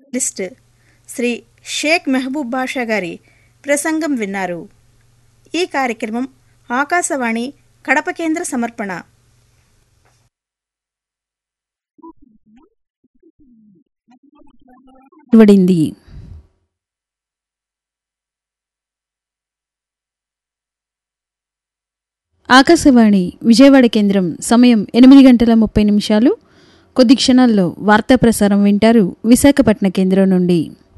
List Shri Sheikh Mehboob బాషా గారి ప్రసంగం విన్నారు. ఈ కార్యక్రమం ఆకాశవాణి కడప కేంద్ర సమర్పణ. ఇవ్వడింది. ఆకాశవాణి విజయవాడ కేంద్రం. సమయం 8:30 కొద్ది క్షణాల్లో వార్తా ప్రసారం వింటారు విశాఖపట్నం కేంద్రం నుండి.